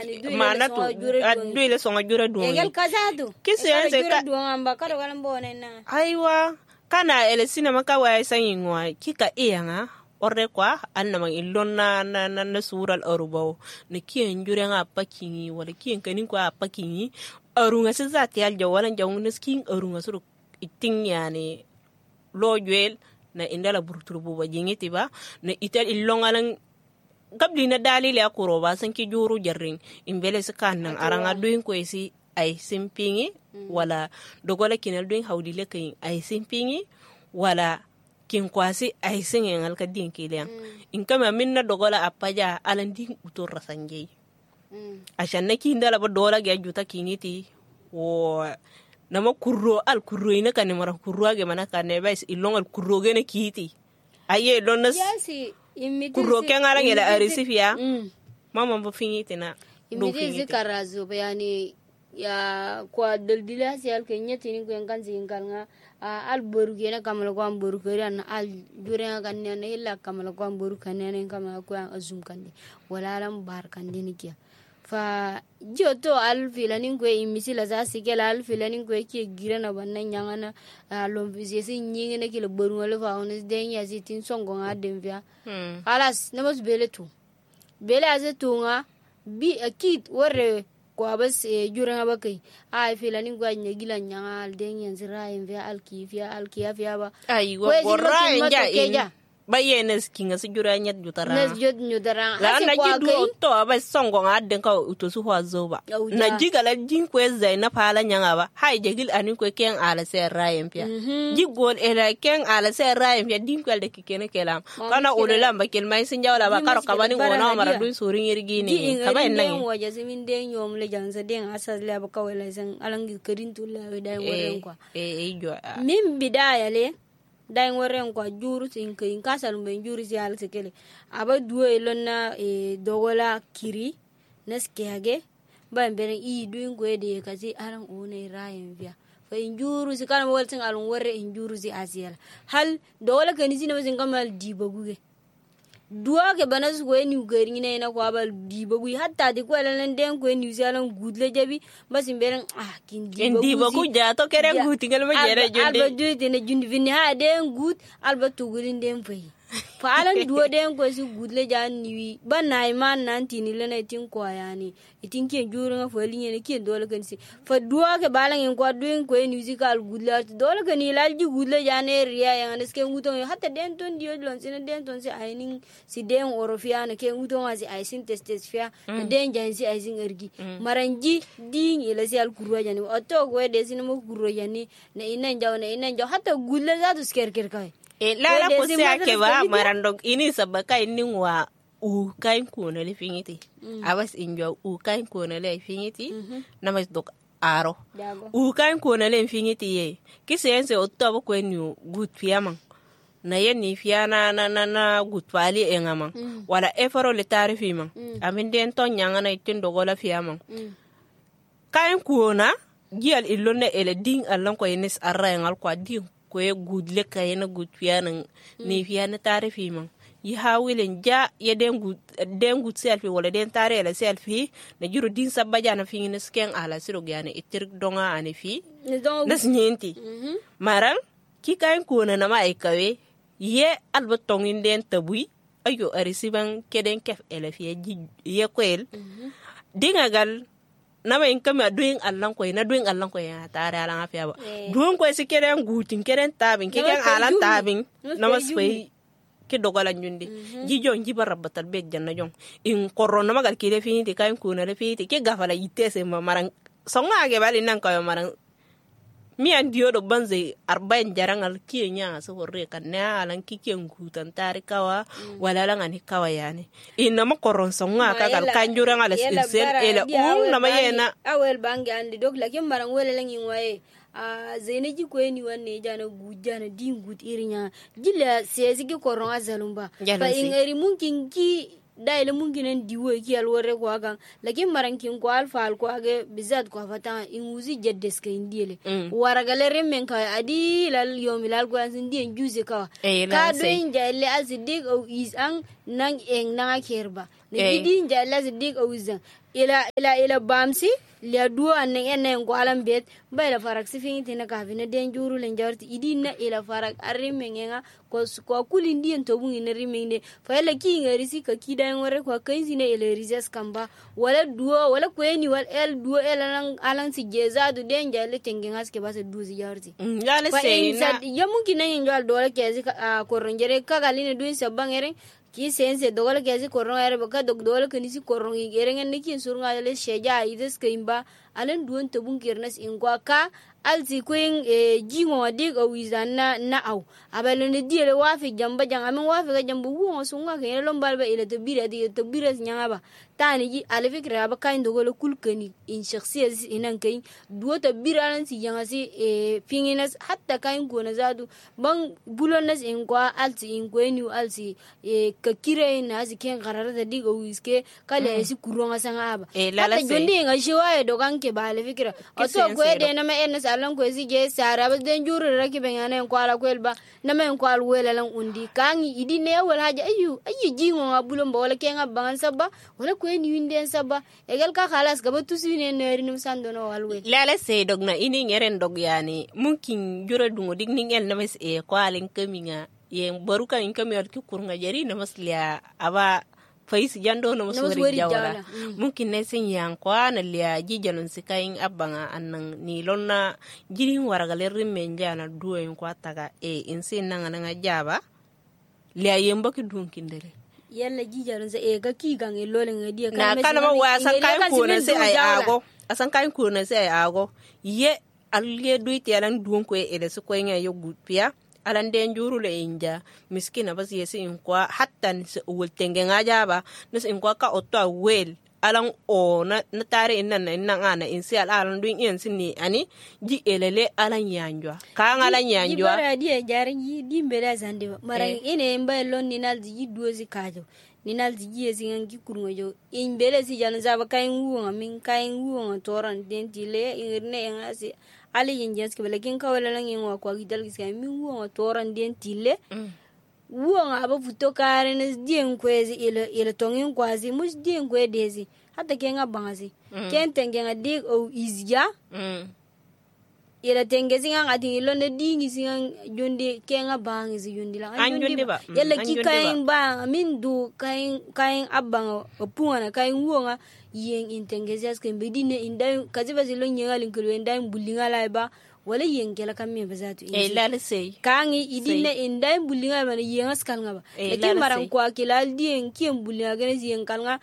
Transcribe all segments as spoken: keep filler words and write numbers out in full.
mana to adduile songa jura do egel kazadu kisiyanse ka do amba kado galan bonena aiwa kana ele sinema ka waya sanyinwa kika iyanga orre kwa annama illonna na na, na sural arubaw ne kiyen jure nga pakingi wala kiyen kanin kwa pakingi arunga se zati alja wala jawun skin arunga suru iting yani lojwel na indala burturu buba jingiti ba na ital illonga lang gabli na dalile akuro ba san ki juru jarring imbele se kannan aranga duin ko isi ay simpingi mm. wala dogola kinal duin hawdile kay ay simpingi wala kin kwasi ay singen alka din kilian mm. in kama minna dogola apaja alan din utur rasanje mm. ashan na kinda la dola ga juta kiniti wo nama kurro al kurro ina kan mara kurro ga mana kan ne bais ilong al kurro ga ne kiti aye donnas yasi imiti kurro ken ara ga da arisifia mm. mama ba finiti na imiti zikarazo bayani ya kwa daldila sial kenya tini ko kan zingal nga al boru gena kamal ko am boru kerian al jure nga kan ne illa kamal ko am boru kan ne kamal ko azum kan wala lam bar kan dini kia fa joto al filani ko imisi la za sigela al filani ko ki girana banna nyangana lom visi si nyingi ne kilo boru wala fa on den ya sitin songo nga demvia hmm. alas namos bele tu bele azetu nga bi akit wore kwa bas jura nga bakai ai filani gwa nya gila nya al den yan zira en via al kifia al kifia ba ai go gorra enja in bayenes kinga si jura nya jutara nes jot nyudara la na jidu to ba songo nga den ka uto su ho zoba na jigala jin ko zai na pala nya ba hai jegil anin ko ken ala se rayen pia jigol ela ken ala se rayen pia din ko de kikene kelam kana ulela ba kel mai sin jawla ba karo kabani ngona mara du surin yirgi ne kaba nan waje simin den yom le janza den asas le ba kawela san alangi karin tulla we dai woren kwa eh eh jo min bidaya le dai woren kwa juru tin kin kasal men juru si al sekele aba duwe lonna e dogola kiri neskege ba mbere i duin ko de kasi aran one rayen via fa injuru si kana wal tin alun worre injuru si asiel hal dogola kanisi ne bazin kamal dibaguge duwa ke banas ko ni gari ne na ko abal dibagu hatta di ko lan den ko ni zalan gudle jabi basin beren ah kin dibagu dibagu ja to kere guti gal ma jere jonde alba juti ne jundi vini ha den gut alba tugulin den fay fa alan duwa den ko si gudle jan ni banay man nan tini lene tin ko yani itin ke juru nga fa linye ne ke dole kan si fa duwa ke balan en ko duin ko ni musical gudle dole kan ni lalji gudle jane riya yan eske nguton hatta den ton dio lon sin den ton si ainin si den orofia na ke nguton asi aisin testes fia den jansi aisin ergi maranji din ila si al kurwa jani oto go de sin mo kurwa jani na ina jaw na ina jaw hatta gudle za to sker ker kai e lala ko se ake ba marandog ini sabaka ini wa u kain ko na le fingiti abas injo u kain ko na le fingiti na mas dok aro u kain ko na le fingiti ye kisense otto ba ko ni gut fiamang na yenni fiana na na na gut pali e ngama wala e faro le tarifi man amin den ton nyanga na tin dogola fiamang kain ko na gial ilone ele ding allan ko yenes arra ngal ko ding ko e gudle kayena gud fiana ni fiana tarifi man yi hawilin ja ya den gud den gud selfie wala den tare la selfie na juro din sabba jana fi ni sken ala siro gane itir donga ane fi das nyenti maral ki kain ko na ma e kawe ye albatong den tabui ayo arisiban keden kef elefie ji ye kwel dinga gal nama in kama doing allan ko na doing allan ko ya tare alan afia ba doing ko si keren gutin keren tabin keken alan tabin nama sfai ke dogalan jundi ji jon ji barabatal be janna jon in corona magal ki defi ti kain ko na defi ti ke gafala yitese ma marang songa ge bali nan ko marang mi an dio do banze arbain jarangal ki nya so horre kan na alan ki ken gutan tare kawa wala lan ani kawa yani inna ma koron songa ka gal kanjura ngala sel ele um na mayena awel bangi andi dok la kem marang wala lan yin waye a zainaji ko ni wanne jana gujana din gut irinya jilla sezi ki koron azalumba fa in eri munkin ki daile munginen diwo ki alwore ko agan lakin marankin ko alfa al ko age bizat ko fata in uzi jeddes ka indile waragale remmen ka adi lal yomilal ko asin dien juze ka ka do injalle asidik o is an nan en na kerba ne bidin jalla asidik o izan ila ila ila bamsi lia duo anen enen ko alam bet ba ila farak sifin tina ka vina den juru len jarti idina ila farak arrime ngenga ko ko kulindi en to bungi ne rimende fa ila ki ngari si ka kida ngore ko kainzi ne ila rizas kamba wala duo wala ko eni wal el duo ela lang alang si jeza du den jale tengen aske ba se duzi jarti ya le sei na ya mungi na njal dole kezi ko ronjere ka galine duin sabangere ki sense dogol kezi korong ere baka dog dole kanisi korong igere ngen niki surunga le sheja ides kaimba alen duon tabun kirnas ingwa ka alti kuin e jingo dig o wizana na au abalo ne diele wafi jamba jang amen wafi ga jambu wo sunga ke lombal ba ile to bira di to bira nyanga ba tani ji ale fikra ba kain dogol kulkani in shakhsiyat inan kai duo to bira lan si yanga si e pinginas hatta kain ko na zadu bang bulonas ingwa alti ingweni alti e ka kire na si ken qarara da dig o wiske kale si kuronga sanga ba hatta jondi nga shiwa do kan ke ba ale fikra o to ko de na me en alan ko sige sara ba den juru raki bengane ko ala ko elba na men ko al wela lan undi kangi idi ne wala haja ayu ayu jingo ngabulo mbo wala kenga bangan sabba wala ko ni winde sabba egal ka khalas ga batu sine neri num sando no walwe lala sey dogna ini ngeren dog yani mungkin jura dungo dig ningel na mes e ko alen kaminga yen baruka in kamiyar ki kurnga jari na masliya aba faisi jando no musori jawla mungkin ne sin yan kwa na liya jijanun sikayin abanga annan ni lonna jirin waragale rimen jana duwen kwa taga e insin nanga nanga jaba liya yemba ki dunkindere yalla jijanun se e ga ki gange lolen ngadi ka na kana ma wa san kayin ko na se ay ago asan kayin ko na se ay ago ye alye duiti alan duon ko e le su ko nga yo gutpia alan den juru le inja miskina bas yesi in kwa hatta ni wul tenge ngaja ba nus in kwa ka otto wel alan o na na tare innan innan ana in si alan duin in sinni ani ji elele alan yanjwa ka alan yanjwa bara die jari di mbela zande mara ine mba lon ni nal ji duozi kajo ni nal ji yesi ngi kurungo in bele si jan zaba kain wuwa min kain wuwa toran den tile irne ngasi ali yin jens ke belakin ka wala lang yin wa kwa gidal gisa min wo toran den tille wo aba futo kare nes dien kwezi ile ile tongin kwazi mus dien kwe dezi hata ke nga bangazi ken tenge nga dig o izya ile tenge singa ngati ilo ne dingi singa jondi ke nga bangizi jondi la anjondi ba yalla ki kain ba min du kain kain abanga opunga kain wo nga yen intengezas ke bedine indai kaziba zilo nyenga linkelo indai bulinga laiba wala yen kala kamme bazatu e lala sey kangi idine indai bulinga bana yen askal ngaba lekin maran kwa kila dien kiem bulinga gene yen kalnga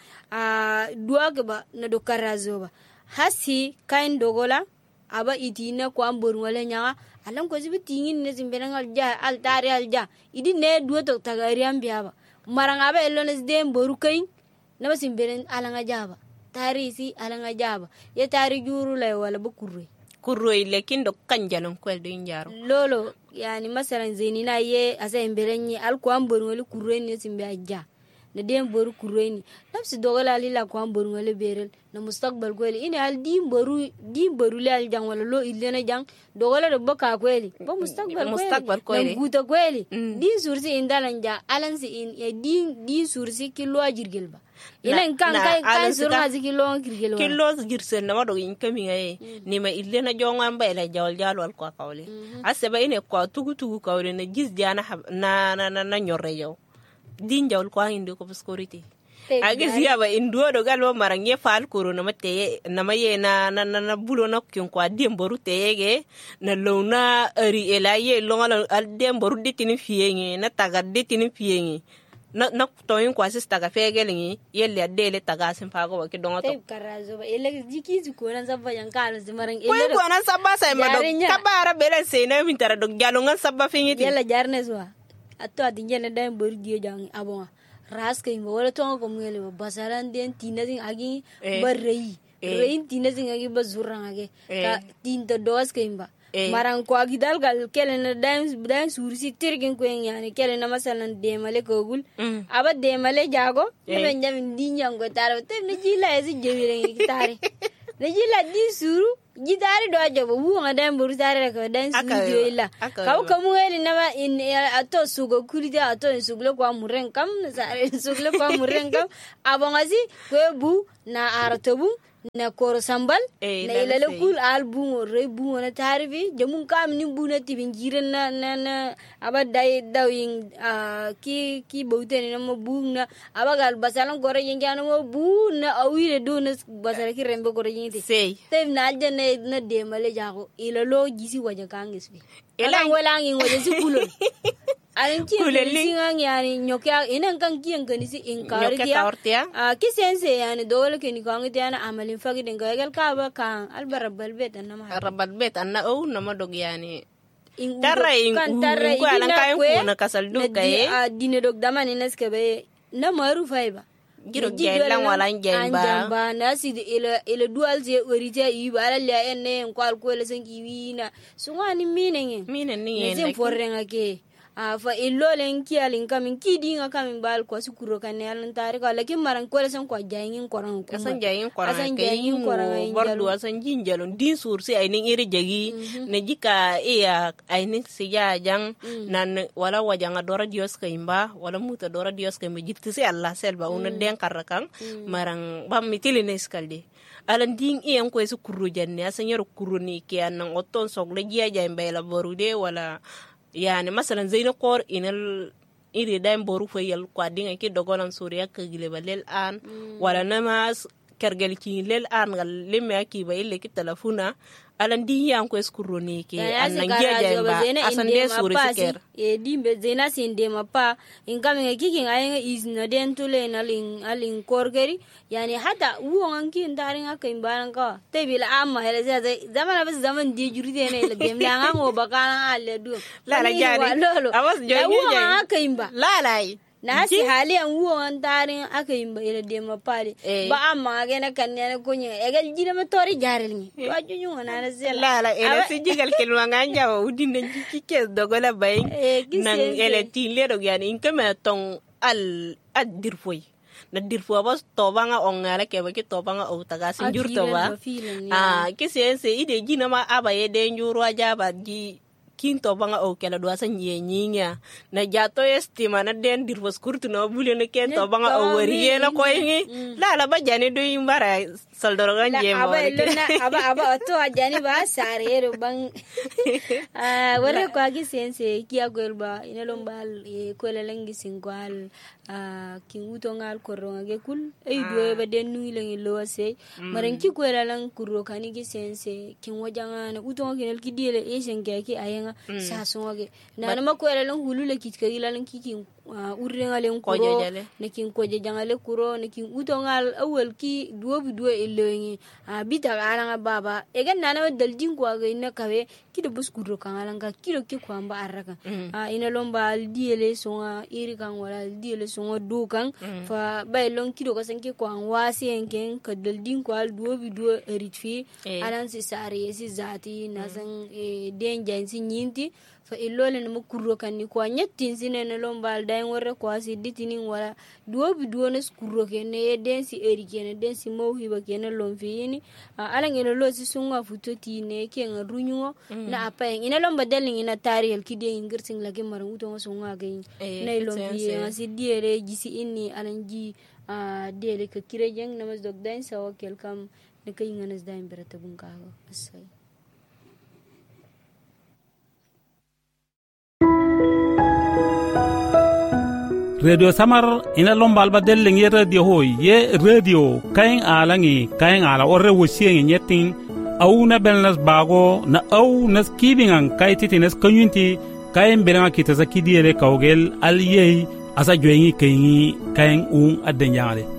a duwa ke ba na do karazo ba hasi kain dogola aba idina kwa mbor wala nya alam ko zibi tingin ne zimbenangal ja al tari al ja idine duwa to tagari ambiaba maran aba elones dem boru kain na basim benen alanga jaba tari si alanga jaba ya tari juru lay wala ba kurre kurre lekin do kanjalon ko do njaro lolo yani masalan zenina ye asa emberenyi alko ambor wala kurre ni simbe ajja na dem boru kurre ni nafsi dogala lila ko ambor wala berel na mustaqbal ko ina al dim boru dim boru le al jang wala lo ilena jang dogala do baka ko eli ba mustaqbal ko mustaqbal ko eli guta ko eli din sursi indalanja alansi in e din din sursi kilo ajirgel ba ilen kan kai kan surga zikilo kirgelo kilo girsel na wado in kami ngaye ni ma ille na jonga mba ila jawal jalo al ko kawle aseba ine ko tugu tugu kawle na gis diana na na na nyorre yow din jawal ko inde ko security agis yaba indu do galwa maranye fal koro na mate na maye na na na bulo na kyon ko dem boru tege na lona ari elaye longa al dem boru ditini fienge na taga ditini fienge na na toyin kwa sista ga fegelingi yelle adele taga sin fago wa kidonga to karazo ba ele jiki zu ko nan sabba yan kala zimaran ele ko ko nan sabba sai ma do kabara bele sai na min tara do jalo ngan sabba fingiti yalla jarne zuwa atto adin jene dai bor dio jang abon ras kay mo wala to ko ngele ba basaran den tinazin agi barrei rein tinazin agi bazurang agi ka tinta dos kay ba maran ko agidal gal kelena dance dance sursi tirgen ko yani kelena masalan demale ko gul aba demale jago ben jam dinyango taro te ne jila esi jewire kitare na jila di suru jidari do ajobo wu ngadan buru tare ka dan studio ila kaw kamu ngeli na in ato sugo kulida ato sugle kwa muren kam na sare sugle kwa muren kam abongazi ko bu na aratobu na koro sambal na ilale kul album re bu na tarbi jamun kam ni bu na tibin jiren na na na aba dai dawing ki ki bawte na mo bu na aba gal basalan gore yengana mo bu na awire do na basala ki rembe gore yinti sey te na jane na de male jago ilalo gisi waja kangis bi ela wala ngi waja si kulol alin ki singa yani nyokya inen kan kiyan kan si inkari dia a kisense yani dole ke ni kan tiana amalin fagi den gagal ka ba kan albara balbet anna ma rabat bet anna o na madog yani tarra in ko alan kayan ko na kasal do kay a dine dog damani neske be na maru faiba giro gelan wala njemba njemba na si ile ile dual je orite yi bara le enne ko al ko le sanki wina sungani minenge minenge ne forrenga ke a fa illolen kialin kamin kidinga kamin bal ko sukuro kanel tare ko lakin maran ko san ko jayingin koran ko san jayingin koran asan jayingin koran bordu asan jinjalon din sursi ay nin iri jagi ne jika iya ay nin siya jang nan wala wajanga dora dios kaimba wala muta dora dios kaimba jitti si Allah selba unen den karakan marang bam mitili ne skalde alan ding iyan ko sukuro janne asan yaro kuroni ke anan oton sogle jiya jayimba la borude wala yani masalan zeyna kor inal iri daim boru fayal kwa dinga ki dogolan suriya ka gile balel an wala namas kergel ki lel an gal lemme ki ba ille ki telefona alan di yan ko eskuroni ki anan jeje ba asan de suri siker e dimbe zena sinde mapa ingam ngi ki ngai is no den tule na ling alin korgeri yani hata uwan ki ndarin aka imbaran ka tebila amma hele zaman bas zaman di juride ne le gem la ngo bakana alle du la la jani awas joyi uwan aka imba la la na si hali an uwan ndarin aka imba ile de mapali ba amma ga na kan ne ko nyi egal jira ma tori jarel ni wa junyu na na sel la la ele si jigal kel wa nganja wa udin ki kes dogola bay nan ele ti le do yani inkama ton al adir foy na dirfo bas tobanga ongala ke ba ki tobanga o taga sinjur toba ah kisense ide jina ma abaye de njuro ajaba ji kinto banga o kala do asan yenyinya na jato estima na den dirfo skurtu no bule ne kento banga o wariye na ko yin la la ba jani do yimbara saldoro ganje mo aba lona aba aba to ajani ba sare ro bang ah wore ko agi sense ki agolba ina lombal e ko le lengi singwal ah ki utongal ko ronga kul e do ba den nu lengi lo se maran ki ko la lan kuro kani gi sense kin wajanga na utonga kinel ki diele e senke ki ayenga sa songe na na mako la lan hulule ki ka ila lan ki kin urrenga len kuro na kin ko je jangale kuro na kin utongal awel ki duo bi duo elengi a bita ala baba e gan na na dal din ko ga ina kawe ki de bus kuro kan ala ga kilo ki ko amba araka a ina lomba diele songa iri kan wala diele songa do kan fa bay lon ki do ko sanki ko an wasi enken ka dal din ko al duo bi duo eritfi alan si sare si zati na san e den jansi nyinti fa illole no kurro kan ni ko nyettin sinene lombal day worre ko asi ditini wala duo bi duo nes kurro ken ne den si eri ken den si mawhi ba ken lom fini ala ngene lo si sunga futoti ne ken runyo na apa ina lomba dalin ina tarihel kide ingir sing lagi maru to sunga gain ne lom fi asi diere gisi inni alanji a dele ka kirejeng namas dog dain sawa kelkam ne kay nganas dain berata bungka asai radio samar ina lombal ba delle ngi radio hoy ye radio kayen alangi kayen ala orre wosieng nyetin au na belnas bago na au nas kibingan kaytiti nas kanyunti kayen belanga kita zakidiyele kawgel aliyei asa joyengi kayengi kayen un adenjale